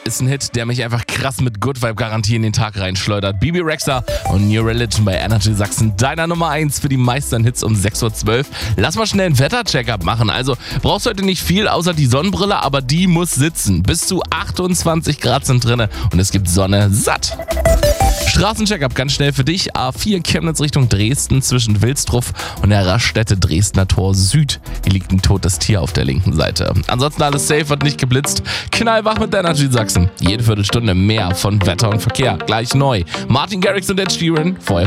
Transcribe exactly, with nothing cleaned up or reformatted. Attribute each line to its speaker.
Speaker 1: ist ein Hit, der mich einfach krass mit Good Vibe Garantie in den Tag reinschleudert. Bibi Rexha und New Religion bei Energy Sachsen. Deiner Nummer eins für die meisten Hits um sechs Uhr zwölf. Lass mal schnell einen Wetter-Check-up machen. Also brauchst heute nicht viel außer die Sonnenbrille, aber die muss sitzen. Bis zu achtundzwanzig Grad sind drinne und es gibt Sonne satt. Straßencheck-up ganz schnell für dich. A vier Chemnitz Richtung Dresden zwischen Wilsdruff und der Raststätte Dresdner Tor Süd. Hier liegt ein totes Tier auf der linken Seite. Ansonsten alles safe, wird nicht geblitzt. Knallwach mit Energy Sachsen. Jede Viertelstunde mehr von Wetter und Verkehr. Gleich neu. Martin Garrix und Ed Sheeran. Vorher